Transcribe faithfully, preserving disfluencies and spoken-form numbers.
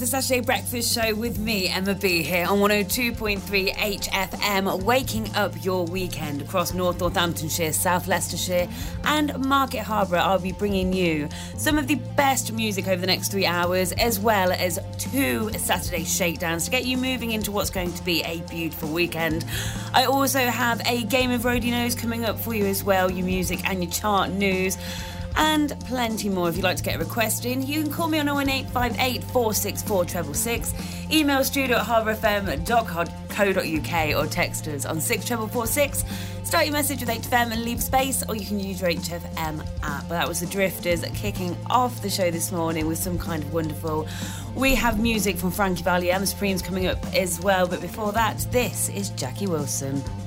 The Saturday Breakfast Show with me, Emma B, here on one oh two point three H F M, waking up your weekend across North Northamptonshire, South Leicestershire and Market Harborough. I'll be bringing you some of the best music over the next three hours, as well as two Saturday shakedowns to get you moving into what's going to be a beautiful weekend. I also have a game of Roadie Knows coming up for you as well, your music and your chart news, and plenty more. If you'd like to get a request in, you can call me on oh one eight five eight, four six four six six six, email studio at harbour f m dot co dot uk or text us on six four four six. Start your message with H F M and leave space, or you can use your H F M app. That was the Drifters kicking off the show this morning with some kind of wonderful. We have music from Frankie Valli and the Supremes coming up as well, but before that, this is Jackie Wilson.